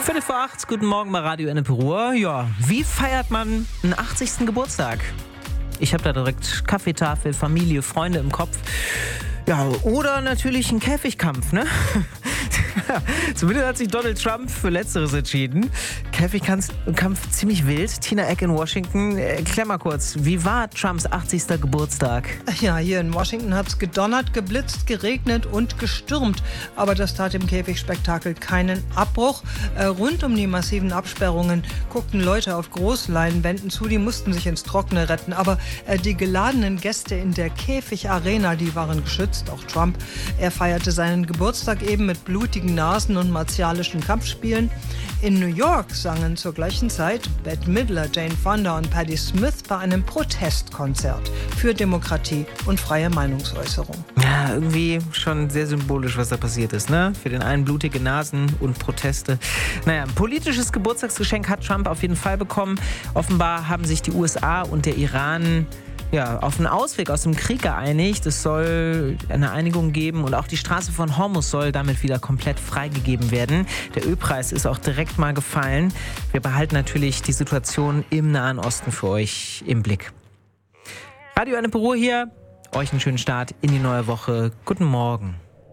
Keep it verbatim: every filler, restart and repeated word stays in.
Viertel vor acht, guten Morgen bei Radio Ennepe Ruhr. Ja, wie feiert man einen achtzigsten Geburtstag? Ich habe da direkt Kaffeetafel, Familie, Freunde im Kopf. Ja, oder natürlich ein Käfigkampf, ne? Zumindest hat sich Donald Trump für Letzteres entschieden. Käfigkampf Kampf ziemlich wild. Tina Eck in Washington. Erklär mal kurz, wie war Trumps achtzigster Geburtstag? Ja, hier in Washington hat es gedonnert, geblitzt, geregnet und gestürmt. Aber das tat dem Käfigspektakel keinen Abbruch. Äh, rund um die massiven Absperrungen guckten Leute auf Großleinwänden zu. Die mussten sich ins Trockene retten. Aber äh, die geladenen Gäste in der Käfigarena, die waren geschützt. Auch Trump. Er feierte seinen Geburtstag eben mit blutigen Nasen und martialischen Kampfspielen. In New York sangen zur gleichen Zeit Bette Midler, Jane Fonda und Patti Smith bei einem Protestkonzert für Demokratie und freie Meinungsäußerung. Ja, irgendwie schon sehr symbolisch, was da passiert ist, ne? Für den einen blutige Nasen und Proteste. Naja, ein politisches Geburtstagsgeschenk hat Trump auf jeden Fall bekommen. Offenbar haben sich die U S A und der Iran ja, auf einen Ausweg aus dem Krieg geeinigt. Es soll eine Einigung geben und auch die Straße von Hormuz soll damit wieder komplett freigegeben werden. Der Ölpreis ist auch direkt mal gefallen. Wir behalten natürlich die Situation im Nahen Osten für euch im Blick. Radio Ennepe Ruhr hier. Euch einen schönen Start in die neue Woche. Guten Morgen.